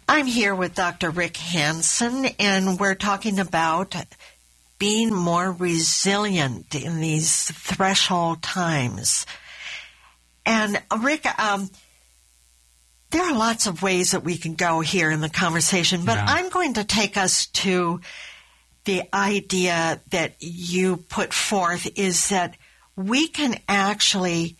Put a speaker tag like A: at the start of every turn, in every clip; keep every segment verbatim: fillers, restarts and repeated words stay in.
A: I'm here with Doctor Rick Hanson, and we're talking about being more resilient in these threshold times. And Rick, um, there are lots of ways that we can go here in the conversation, but yeah. I'm going to take us to the idea that you put forth is that we can actually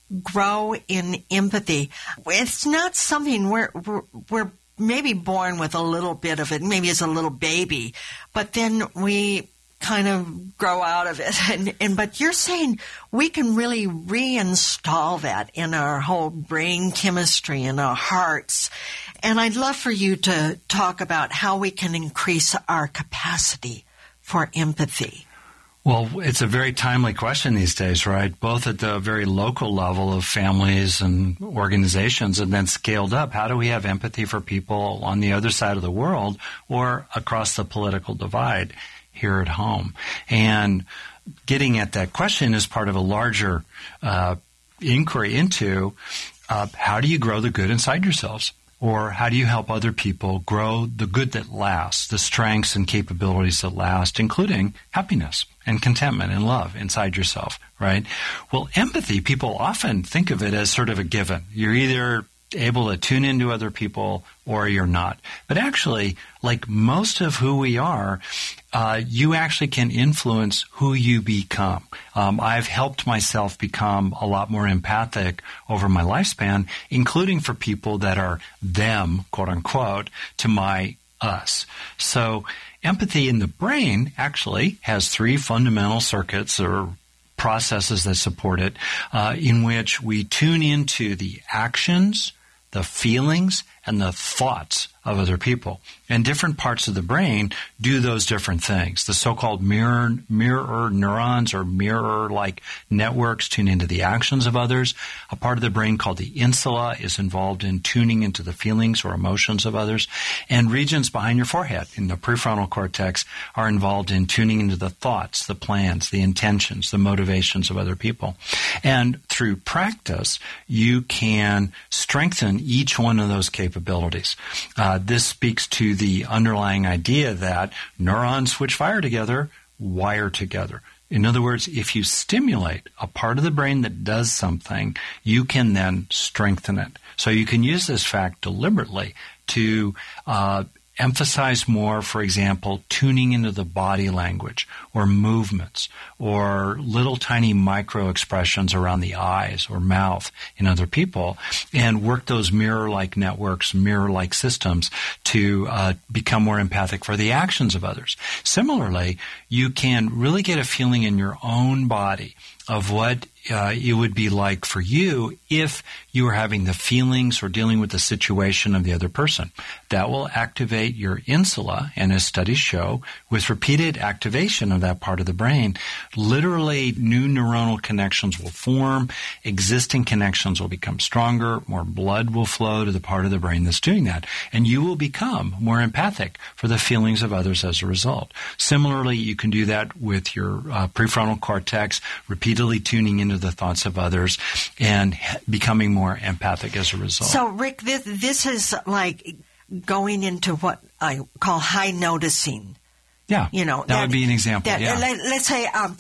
A: grow in empathy. It's not something we're, we're, we're maybe born with a little bit of it, maybe as a little baby, but then we kind of grow out of it. And, and but you're saying we can really reinstall that in our whole brain chemistry and our hearts. And I'd love for you to talk about how we can increase our capacity for empathy.
B: Well, it's a very timely question these days, right? Both at the very local level of families and organizations and then scaled up. How do we have empathy for people on the other side of the world or across the political divide here at home? And getting at that question is part of a larger uh, inquiry into uh, how do you grow the good inside yourselves? Or how do you help other people grow the good that lasts, the strengths and capabilities that last, including happiness and contentment and love inside yourself, right? Well, empathy, people often think of it as sort of a given. You're either able to tune into other people or you're not. But actually, like most of who we are, uh, you actually can influence who you become. Um, I've helped myself become a lot more empathic over my lifespan, including for people that are them, quote unquote, to my us. So empathy in the brain actually has three fundamental circuits or processes that support it, uh, in which we tune into the actions, the feelings, and the thoughts of other people. And different parts of the brain do those different things. The so-called mirror mirror neurons or mirror-like networks tune into the actions of others. A part of the brain called the insula is involved in tuning into the feelings or emotions of others. And regions behind your forehead in the prefrontal cortex are involved in tuning into the thoughts, the plans, the intentions, the motivations of other people. And through practice, you can strengthen each one of those capabilities. Uh, this speaks to the underlying idea that neurons which fire together wire together. In other words, if you stimulate a part of the brain that does something, you can then strengthen it. So you can use this fact deliberately to uh, emphasize more, for example, tuning into the body language or movements or little tiny micro expressions around the eyes or mouth in other people and work those mirror-like networks, mirror-like systems to uh, become more empathic for the actions of others. Similarly, you can really get a feeling in your own body of what uh, it would be like for you if you were having the feelings or dealing with the situation of the other person. That will activate your insula, and as studies show, with repeated activation of that part of the brain, literally new neuronal connections will form, existing connections will become stronger, more blood will flow to the part of the brain that's doing that, and you will become more empathic for the feelings of others as a result. Similarly, you can do that with your uh, prefrontal cortex, repeatedly tuning into the thoughts of others and becoming more empathic as a result.
A: So, Rick, this, this is like going into what I call high noticing.
B: Yeah,
A: you know,
B: that,
A: that
B: would be an example.
A: That,
B: yeah.
A: let, let's say, um,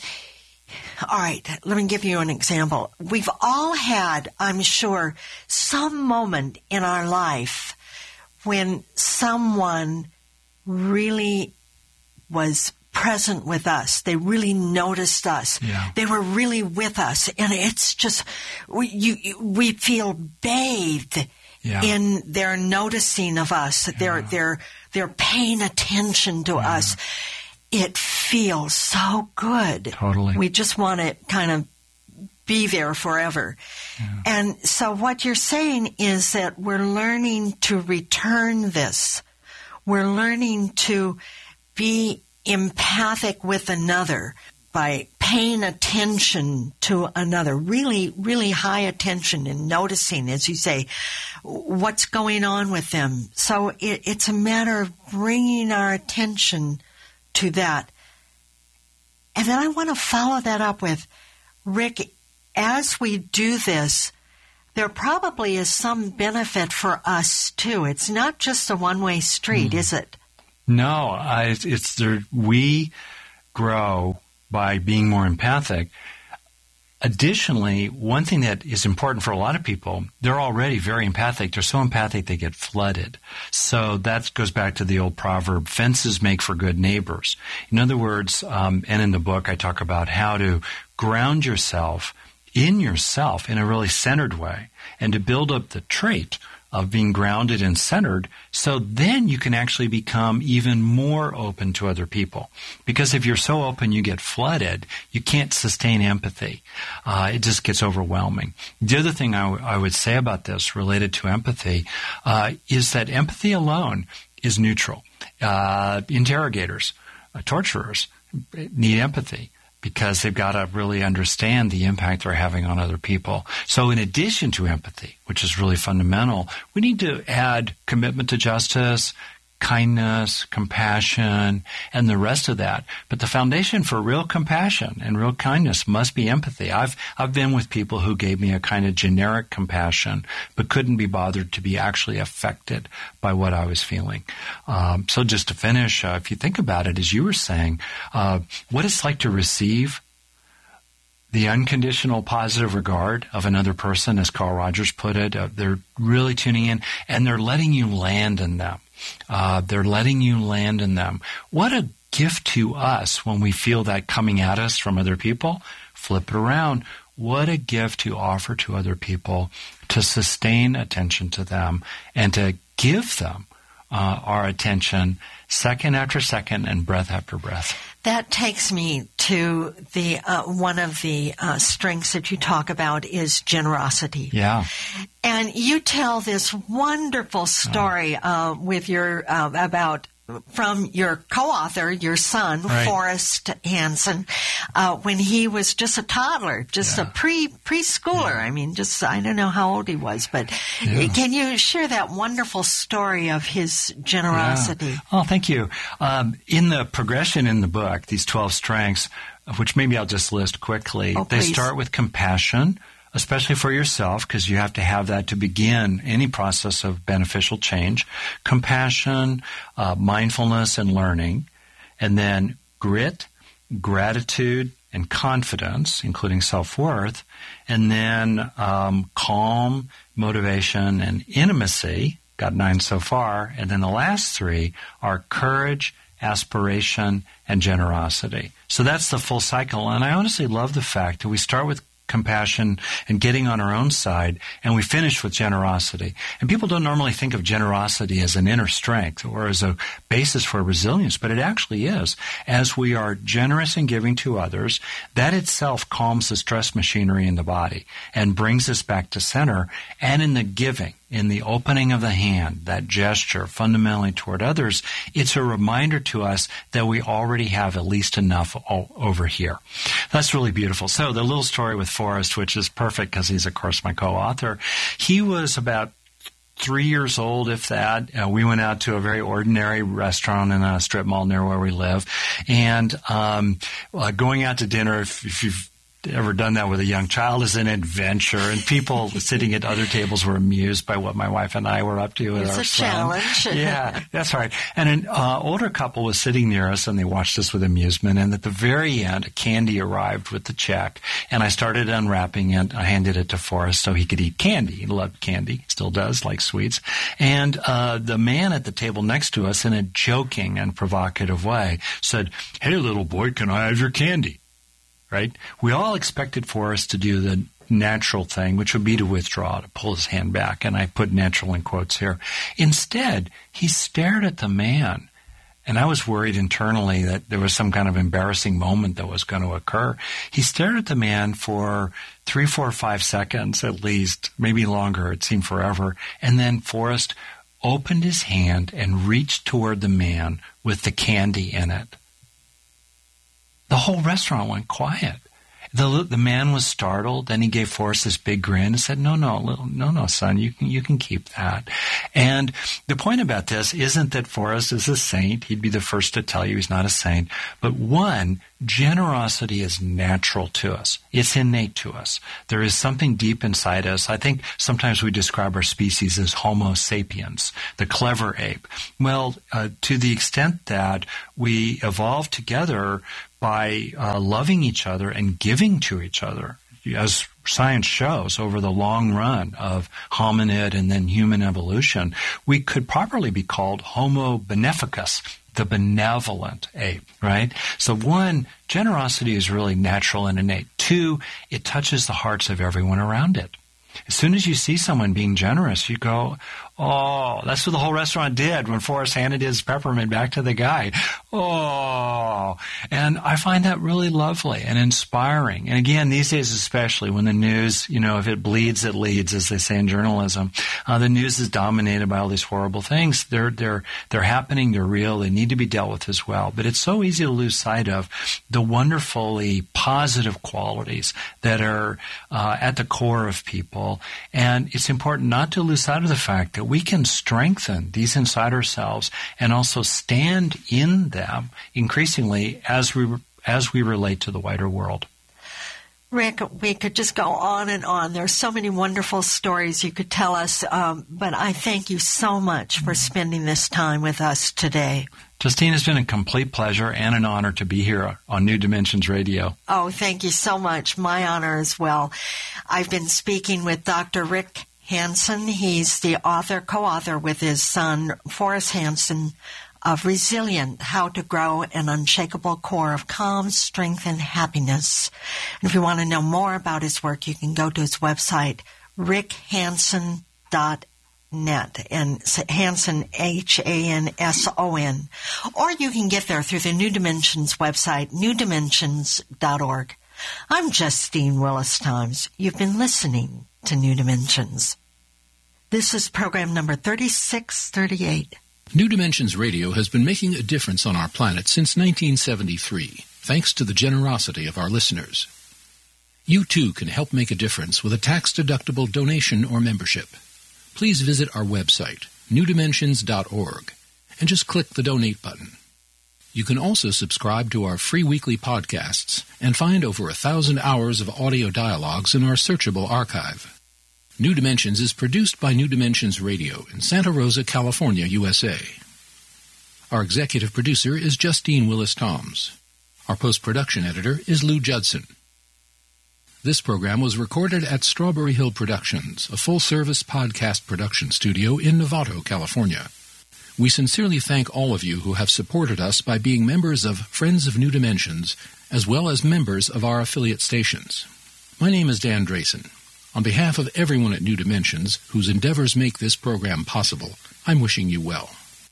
A: all right, let me give you an example. We've all had, I'm sure, some moment in our life when someone really was present with us. They really noticed us.
B: Yeah.
A: They were really with us. And it's just, we, you, we feel bathed yeah. in their noticing of us. Yeah. They're, they're, they're paying attention to yeah. us. It feels so good.
B: Totally.
A: We just want to kind of be there forever. Yeah. And so what you're saying is that we're learning to return this. We're learning to be empathic with another by paying attention to another, really, really high attention and noticing, as you say, what's going on with them. So it, it's a matter of bringing our attention to that. And then I want to follow that up with, Rick, as we do this, there probably is some benefit for us too. It's not just a one-way street, mm. is it?
B: No, I, it's there. We grow by being more empathic. Additionally, one thing that is important for a lot of people, they're already very empathic. They're so empathic they get flooded. So that goes back to the old proverb, fences make for good neighbors. In other words, um, and in the book I talk about how to ground yourself in yourself in a really centered way and to build up the trait of being grounded and centered, so then you can actually become even more open to other people. Because if you're so open you get flooded, you can't sustain empathy. Uh, it just gets overwhelming. The other thing I, w- I would say about this related to empathy uh, is that empathy alone is neutral. Uh, interrogators, uh, torturers need empathy, because they've got to really understand the impact they're having on other people. So in addition to empathy, which is really fundamental, we need to add commitment to justice, kindness, compassion, and the rest of that. But the foundation for real compassion and real kindness must be empathy. I've I've been with people who gave me a kind of generic compassion, but couldn't be bothered to be actually affected by what I was feeling. Um, so just to finish, uh, if you think about it, as you were saying, uh, what it's like to receive the unconditional positive regard of another person, as Carl Rogers put it, uh, they're really tuning in, and they're letting you land in them. Uh, they're letting you land in them. What a gift to us when we feel that coming at us from other people. Flip it around. What a gift to offer to other people to sustain attention to them and to give them uh, our attention second after second and breath after breath.
A: That takes me to the uh, one of the uh, strengths that you talk about is generosity.
B: Yeah.
A: And you tell this wonderful story uh, with your uh, about from your co-author, your son,
B: right.
A: Forrest Hansen, uh, when he was just a toddler, just yeah. a pre preschooler. Yeah. I mean, just I don't know how old he was, but yeah. can you share that wonderful story of his generosity?
B: Yeah. Oh, thank you. Um, in the progression in the book, these twelve strengths, which maybe I'll just list quickly,
A: oh,
B: they start with compassion, especially for yourself, because you have to have that to begin any process of beneficial change. Compassion, uh, mindfulness, and learning. And then grit, gratitude, and confidence, including self-worth. And then um, calm, motivation, and intimacy. Got nine so far. And then the last three are courage, aspiration, and generosity. So that's the full cycle. And I honestly love the fact that we start with compassion and getting on our own side, and we finish with generosity. And people don't normally think of generosity as an inner strength or as a basis for resilience, but it actually is. As we are generous in giving to others, that itself calms the stress machinery in the body and brings us back to center. And in the giving, in the opening of the hand, that gesture fundamentally toward others, it's a reminder to us that we already have at least enough o- over here. That's really beautiful. So the little story with Forrest, which is perfect because he's, of course, my co-author, he was about three years old, if that. Uh, we went out to a very ordinary restaurant in a strip mall near where we live. And um, uh, going out to dinner, if, if you've ever done that with a young child, is an adventure, and people sitting at other tables were amused by what my wife and I were up to with
A: it's
B: our
A: a
B: son.
A: Challenge.
B: Yeah, that's right. And an uh, older couple was sitting near us, and they watched us with amusement. And at the very end, a candy arrived with the check, and I started unwrapping it. I handed it to Forrest so he could eat candy. He loved candy, still does, like sweets. And uh, the man at the table next to us, in a joking and provocative way, said, "Hey, little boy, can I have your candy?" Right? We all expected Forrest to do the natural thing, which would be to withdraw, to pull his hand back, and I put natural in quotes here. Instead, he stared at the man, and I was worried internally that there was some kind of embarrassing moment that was going to occur. He stared at the man for three, four, five seconds at least, maybe longer, it seemed forever, and then Forrest opened his hand and reached toward the man with the candy in it. The whole restaurant went quiet. The the man was startled, and he gave Forrest this big grin and said, no, no, little, no, no, son, you can, you can keep that. And the point about this isn't that Forrest is a saint. He'd be the first to tell you he's not a saint. But one, generosity is natural to us. It's innate to us. There is something deep inside us. I think sometimes we describe our species as Homo sapiens, the clever ape. Well, uh, to the extent that we evolved together by uh, loving each other and giving to each other, as science shows over the long run of hominid and then human evolution, we could properly be called Homo beneficus, the benevolent ape, right? So one, generosity is really natural and innate. Two, it touches the hearts of everyone around it. As soon as you see someone being generous, you go, oh, that's what the whole restaurant did when Forrest handed his peppermint back to the guy. Oh, and I find that really lovely and inspiring. And again, these days especially when the news, you know, if it bleeds, it leads, as they say in journalism. Uh, the news is dominated by all these horrible things. They're, they're, they're happening. They're real. They need to be dealt with as well. But it's so easy to lose sight of the wonderfully positive qualities that are uh, at the core of people. And it's important not to lose sight of the fact that we can strengthen these inside ourselves and also stand in them increasingly as we as we relate to the wider world.
A: Rick, we could just go on and on. There's so many wonderful stories you could tell us, um, but I thank you so much for spending this time with us today.
B: Justine, it's been a complete pleasure and an honor to be here on New Dimensions Radio.
A: Oh, thank you so much. My honor as well. I've been speaking with Doctor Rick Hanson. He's the author, co-author with his son, Forrest Hanson, of Resilient, How to Grow an Unshakable Core of Calm, Strength, and Happiness. And if you want to know more about his work, you can go to his website, rick hanson dot net, and Hanson, H A N S O N. Or you can get there through the New Dimensions website, new dimensions dot org. I'm Justine Willis-Toms. You've been listening to New Dimensions. This is program number thirty-six thirty-eight.
C: New Dimensions Radio has been making a difference on our planet since nineteen seventy-three, thanks to the generosity of our listeners. You too can help make a difference with a tax-deductible donation or membership. Please visit our website, new dimensions dot org, and just click the Donate button. You can also subscribe to our free weekly podcasts and find over a thousand hours of audio dialogues in our searchable archive. New Dimensions is produced by New Dimensions Radio in Santa Rosa, California, U S A. Our executive producer is Justine Willis-Toms. Our post-production editor is Lou Judson. This program was recorded at Strawberry Hill Productions, a full-service podcast production studio in Novato, California. We sincerely thank all of you who have supported us by being members of Friends of New Dimensions, as well as members of our affiliate stations. My name is Dan Drayson. On behalf of everyone at New Dimensions, whose endeavors make this program possible, I'm wishing you well.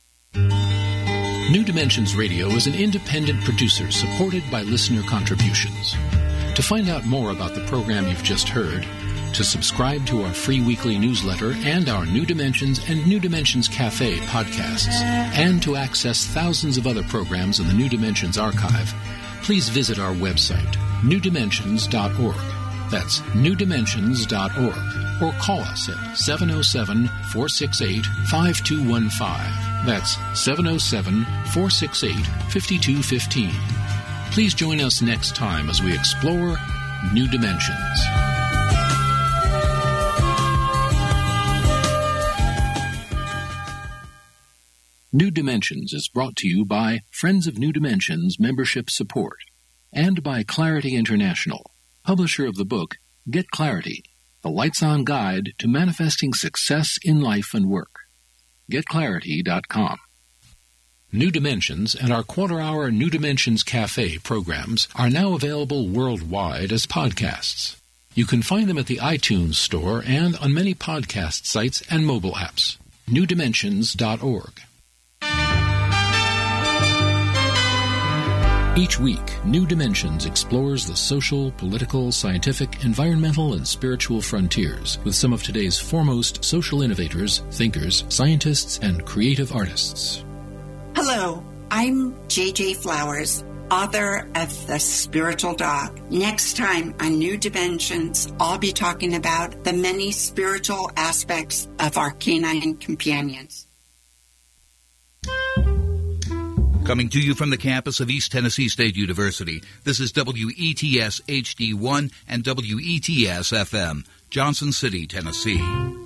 C: New Dimensions Radio is an independent producer supported by listener contributions. To find out more about the program you've just heard, to subscribe to our free weekly newsletter and our New Dimensions and New Dimensions Cafe podcasts, and to access thousands of other programs in the New Dimensions archive, please visit our website, new dimensions dot org. That's new dimensions dot org, or call us at seven oh seven, four six eight, five two one five. That's seven oh seven, four six eight, five two one five. Please join us next time as we explore New Dimensions. New Dimensions is brought to you by Friends of New Dimensions Membership Support and by Clarity International, publisher of the book Get Clarity, the Lights-On Guide to Manifesting Success in Life and Work. get clarity dot com. New Dimensions and our quarter-hour New Dimensions Cafe programs are now available worldwide as podcasts. You can find them at the iTunes Store and on many podcast sites and mobile apps. new dimensions dot org. Each week, New Dimensions explores the social, political, scientific, environmental, and spiritual frontiers with some of today's foremost social innovators, thinkers, scientists, and creative artists.
D: Hello, I'm J J Flowers, author of The Spiritual Dog. Next time on New Dimensions, I'll be talking about the many spiritual aspects of our canine companions.
E: Coming to you from the campus of East Tennessee State University, this is W E T S H D one and W E T S F M, Johnson City, Tennessee.